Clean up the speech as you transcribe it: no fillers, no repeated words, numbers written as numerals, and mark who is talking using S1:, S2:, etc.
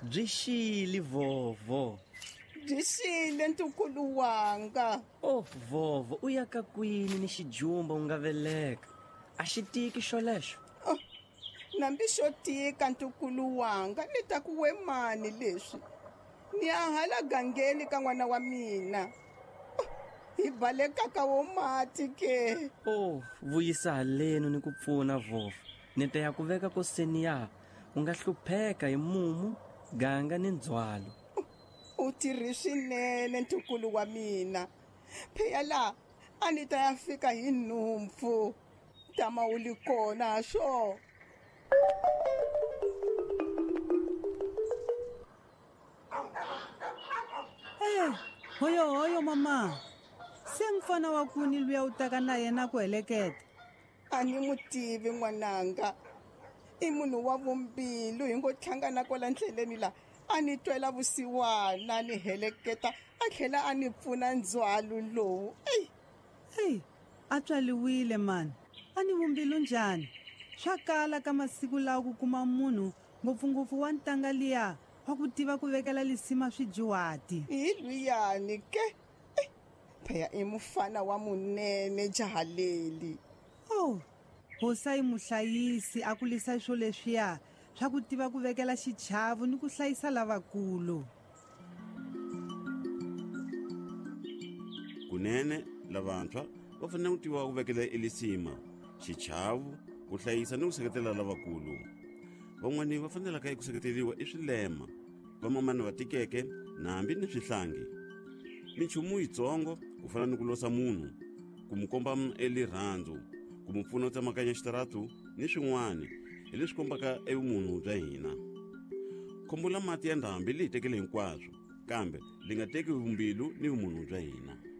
S1: byi xile vovo.
S2: Byi xile ntukulu wanga.
S1: Oh vovo, u ya ka kwini ni xijumba u nga veleka? A xi tiki xolexo.
S2: Nambi xo tika ntukulu wanga, ni ta ku we mani leswi? Ni ya hala gangeni ka n'wana wa mina. Hi baleka ka wo mati ke.
S1: Oh, vuyisa haleni ni ku pfuna vovo. Ni ta ya ku veka ko seniya. U nga hlupheka hi mumu, ganga ni ndzwalo.
S2: U tirhi swinene ntukulu wa mina. Phela la a ni ta ya fika hi nhumpfu. Tama u li kona ha swo.
S3: Hoyo mama. Se mfana wa kuni luya u taka na yena ku heleketa?
S2: A ni mutivi n'wananga. I munhu wa vumbilu hi ngo tlhangana kwala ndleleni la. A ni twela vusiwana ni heleketa a tlhela a ni pfuna ndzwalo lowu.
S3: A tswaliwile mani. A ni vumbilu njhani? Swa kala ka masiku lawa ku kuma munhu ngopfungopfu wa ntanga liya wa ku tiva ku vekela lisima swijuhati.
S2: Hi luyani ke? Phaya I mufana wa munene jaha leli.
S3: Hosa I muhlayisi a kulisa swo leswiya swa ku tiva ku vekela xichavu ni ku hlayisa lavakulu.
S4: Kunene lavantshwa va fanele ku tiva ku vekela elisima, xichavu, ku hlayisa ni ku seketela lavakulu. Van'wani va fanelaka ku seketeriwa I swilema, vamamani va tikeke, nambi ni swihlangi. Minchumu yitsongo ku fana ni ku losa munhu, ku mu komba elirhandzu, ku mu pfuna ku tsamakanya xitaratu ni swin'wana hi leswi kombaka evumunhu bya hina. Khombula mati ya ndhambi leyi tekele hinkwaswo, kambe li nga teki vumbilu ni vumunhu bya hina.